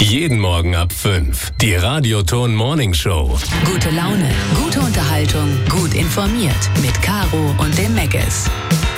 Jeden Morgen ab 5. Die Radioton Morning Show. Gute Laune, gute Unterhaltung, gut informiert. Mit Caro und dem Megas.